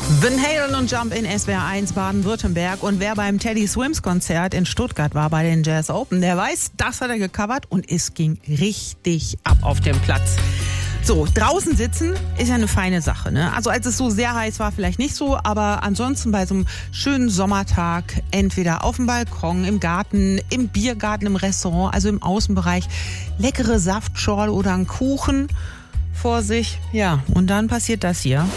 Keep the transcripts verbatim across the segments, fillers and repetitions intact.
Van Halen und Jump in S W R eins Baden-Württemberg. Und wer beim Teddy Swims Konzert in Stuttgart war bei den Jazz Open, der weiß, das hat er gecovert und es ging richtig ab auf dem Platz. So, draußen sitzen ist ja eine feine Sache, ne? Also als es so sehr heiß war, vielleicht nicht so, aber ansonsten bei so einem schönen Sommertag entweder auf dem Balkon, im Garten, im Biergarten, im Restaurant, also im Außenbereich, leckere Saftschorle oder einen Kuchen vor sich. Ja, und dann passiert das hier.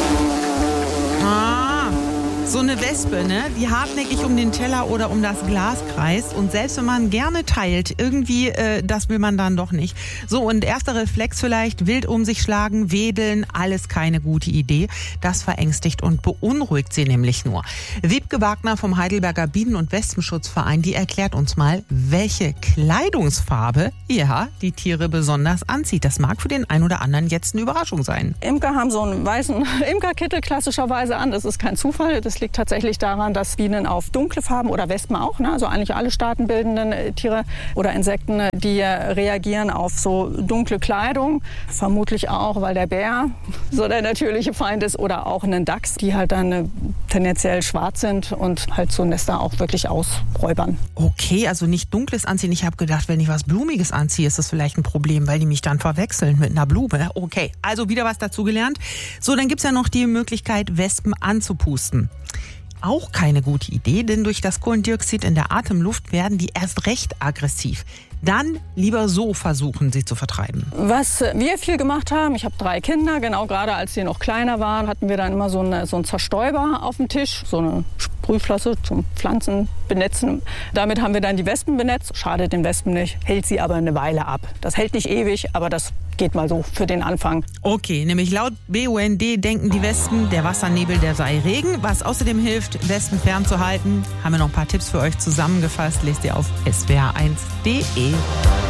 Ah, so eine Wespe, ne? Die hartnäckig um den Teller oder um das Glas kreist. Und selbst wenn man gerne teilt, irgendwie, äh, das will man dann doch nicht. So, und erster Reflex vielleicht, wild um sich schlagen, wedeln, alles keine gute Idee. Das verängstigt und beunruhigt sie nämlich nur. Wiebke Wagner vom Heidelberger Bienen- und Wespenschutzverein, die erklärt uns mal, welche Kleidungsfarbe, ja, die Tiere besonders anzieht. Das mag für den einen oder anderen jetzt eine Überraschung sein. Imker haben so einen weißen Imkerkittel klassischerweise an. Das ist kein Zufall. Das liegt tatsächlich daran, dass Bienen auf dunkle Farben oder Wespen auch, ne, also eigentlich alle staatenbildenden Tiere oder Insekten, die reagieren auf so dunkle Kleidung. Vermutlich auch, weil der Bär so der natürliche Feind ist oder auch ein Dachs, die halt dann tendenziell schwarz sind und halt so Nester auch wirklich ausräubern. Okay, also nicht dunkles anziehen. Ich habe gedacht, wenn ich was Blumiges anziehe, ist das vielleicht ein Problem, weil die mich dann verwechseln mit einer Blume. Okay, also wieder was dazugelernt. So, dann gibt's ja noch die Möglichkeit, Wespen anzupusten. Auch keine gute Idee, denn durch das Kohlendioxid in der Atemluft werden die erst recht aggressiv. Dann lieber so versuchen, sie zu vertreiben. Was wir viel gemacht haben, ich habe drei Kinder, genau gerade als sie noch kleiner waren, hatten wir dann immer so, eine, so einen Zerstäuber auf dem Tisch, so eine Sprühflasche zum Pflanzen benetzen. Damit haben wir dann die Wespen benetzt, schadet den Wespen nicht, hält sie aber eine Weile ab. Das hält nicht ewig, aber das geht mal so für den Anfang. Okay, nämlich laut B U N D denken die Wespen, der Wassernebel, der sei Regen. Was außerdem hilft, Wespen fernzuhalten, haben wir noch ein paar Tipps für euch zusammengefasst. Lest ihr auf S W R eins punkt de.